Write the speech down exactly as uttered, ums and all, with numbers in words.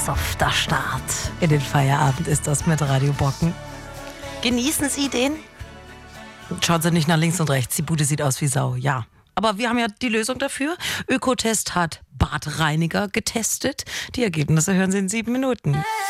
softer Start in den Feierabend ist das mit Radio Brocken. Genießen Sie den? Schauen Sie nicht nach links und rechts, die Bude sieht aus wie Sau, ja. Aber wir haben ja die Lösung dafür. Ökotest hat Badreiniger getestet. Die Ergebnisse hören Sie in sieben Minuten.